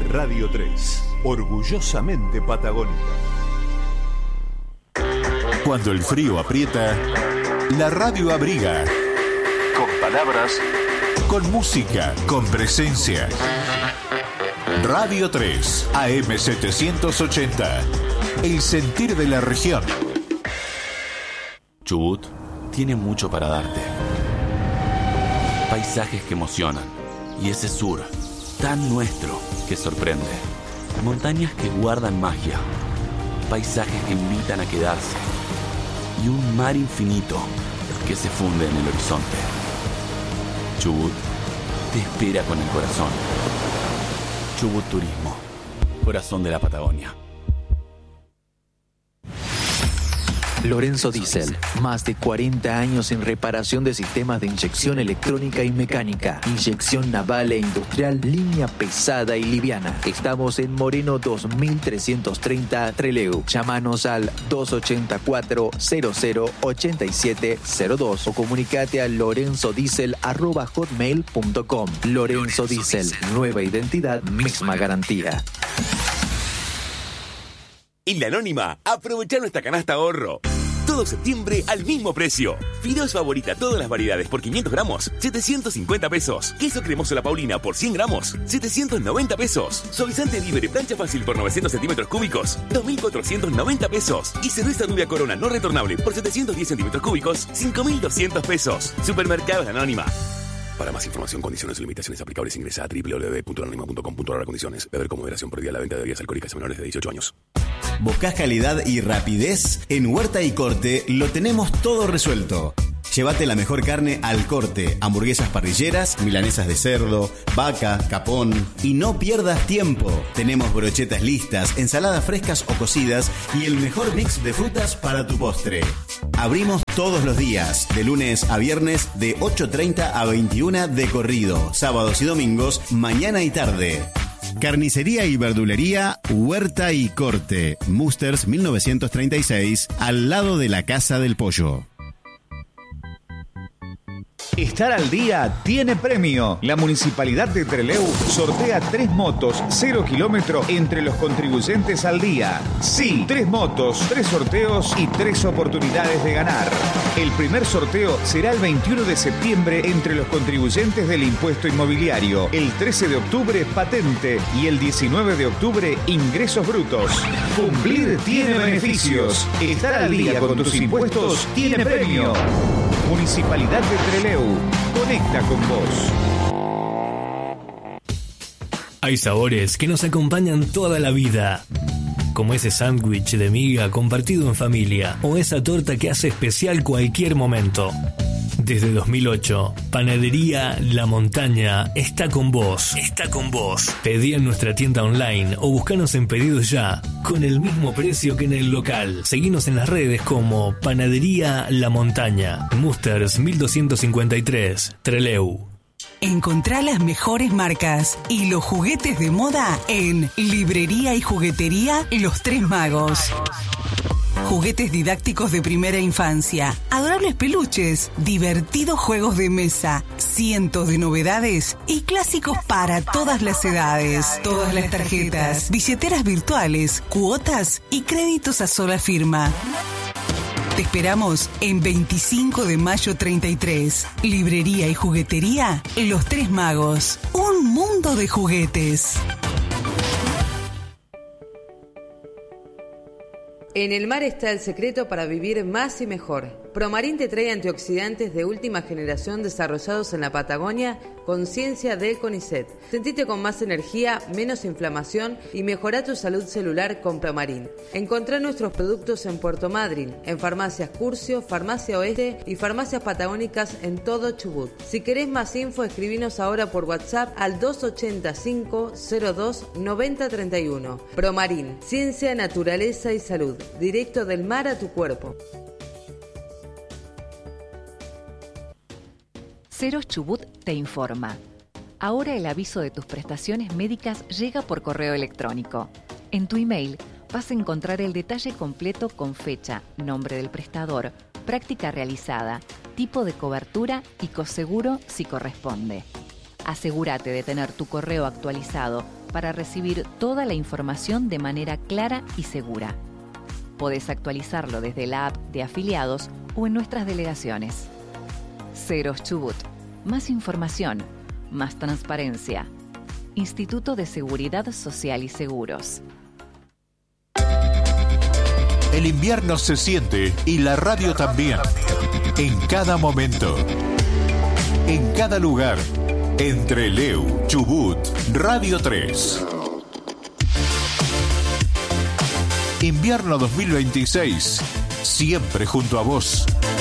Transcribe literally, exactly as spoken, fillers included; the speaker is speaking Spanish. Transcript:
Radio tres, orgullosamente patagónica. Cuando el frío aprieta, la radio abriga. Con palabras, con música, con presencia. Radio tres, A M setecientos ochenta. El sentir de la región. Chubut tiene mucho para darte. Paisajes que emocionan. Y ese sur, tan nuestro, que sorprende. Montañas que guardan magia. Paisajes que invitan a quedarse. Y un mar infinito que se funde en el horizonte. Chubut te espera con el corazón. Chubut Turismo, corazón de la Patagonia. Lorenzo Diesel, más de cuarenta años en reparación de sistemas de inyección electrónica y mecánica, inyección naval e industrial, línea pesada y liviana. Estamos en Moreno dos mil trescientos treinta, Trelew. Llámanos al dos ochenta y cuatro, cero cero, ochenta y siete cero dos o comunicate a lorenzodiesel arroba hotmail punto com. Lorenzo Diesel, nueva identidad, misma garantía. En La Anónima, aprovechá nuestra canasta ahorro. Todo septiembre al mismo precio. Fideos Favorita, todas las variedades por quinientos gramos, setecientos cincuenta pesos. Queso cremoso La Paulina por cien gramos, setecientos noventa pesos. Suavizante Libre plancha fácil por novecientos centímetros cúbicos, dos mil cuatrocientos noventa pesos. Y cerveza Rubia Corona no retornable por setecientos diez centímetros cúbicos, cinco mil doscientos pesos. Supermercados La Anónima. Para más información, condiciones y limitaciones aplicables, ingresa a doble u doble u doble u punto anónima punto com punto a r condiciones. Beber con moderación. Prohibida la venta de bebidas alcohólicas a menores de dieciocho años. ¿Buscás calidad y rapidez? En Huerta y Corte lo tenemos todo resuelto. Llévate la mejor carne al corte, hamburguesas parrilleras, milanesas de cerdo, vaca, capón. Y no pierdas tiempo. Tenemos brochetas listas, ensaladas frescas o cocidas y el mejor mix de frutas para tu postre. Abrimos todos los días, de lunes a viernes, de ocho treinta a veintiuna de corrido. Sábados y domingos, mañana y tarde. Carnicería y verdulería Huerta y Corte, Musters mil novecientos treinta y seis, al lado de la Casa del Pollo. Estar al día tiene premio. La Municipalidad de Trelew sortea tres motos cero kilómetro entre los contribuyentes al día. Sí, tres motos, tres sorteos y tres oportunidades de ganar. El primer sorteo será el veintiuno de septiembre entre los contribuyentes del impuesto inmobiliario. El trece de octubre, patente. Y el diecinueve de octubre, ingresos brutos. Cumplir tiene beneficios. Estar al día con tus impuestos tiene premio. Municipalidad de Trelew, conecta con vos. Hay sabores que nos acompañan toda la vida, como ese sándwich de miga compartido en familia o esa torta que hace especial cualquier momento. Desde dos mil ocho, Panadería La Montaña está con vos. Está con vos. Pedí en nuestra tienda online o buscanos en Pedidos Ya, con el mismo precio que en el local. Seguinos en las redes como Panadería La Montaña. Musters mil doscientos cincuenta y tres, Trelew. Encontrá las mejores marcas y los juguetes de moda en Librería y Juguetería Los Tres Magos. Juguetes didácticos de primera infancia, adorables peluches, divertidos juegos de mesa, cientos de novedades y clásicos para todas las edades. Todas las tarjetas, billeteras virtuales, cuotas y créditos a sola firma. Te esperamos en veinticinco de mayo treinta y tres. Librería y Juguetería Los Tres Magos. Un mundo de juguetes. En el mar está el secreto para vivir más y mejor. Promarin te trae antioxidantes de última generación desarrollados en la Patagonia con ciencia del CONICET. Sentite con más energía, menos inflamación y mejora tu salud celular con Promarin. Encontrá nuestros productos en Puerto Madryn, en Farmacias Curcio, Farmacia Oeste y Farmacias Patagónicas en todo Chubut. Si querés más info, escribinos ahora por WhatsApp al dos ochenta y cinco, cero dos, noventa treinta y uno. Promarin, ciencia, naturaleza y salud. Directo del mar a tu cuerpo. Ceros Chubut te informa. Ahora el aviso de tus prestaciones médicas llega por correo electrónico. En tu email vas a encontrar el detalle completo con fecha, nombre del prestador, práctica realizada, tipo de cobertura y coseguro si corresponde. Asegúrate de tener tu correo actualizado para recibir toda la información de manera clara y segura. Podés actualizarlo desde la app de afiliados o en nuestras delegaciones. Ceros Chubut. Más información, más transparencia. Instituto de Seguridad Social y Seguros. El invierno se siente y la radio también. En cada momento. En cada lugar. En Trelew, Chubut, Radio tres. Invierno dos mil veintiséis. Siempre junto a vos.